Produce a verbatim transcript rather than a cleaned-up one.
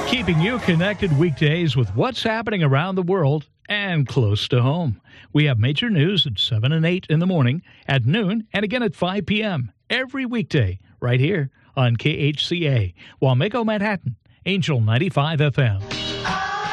Keeping you connected weekdays with what's happening around the world and close to home. We have major news at seven and eight in the morning, at noon, and again at five p.m. every weekday right here on K H C A, Wamego, Manhattan, Angel ninety-five F M.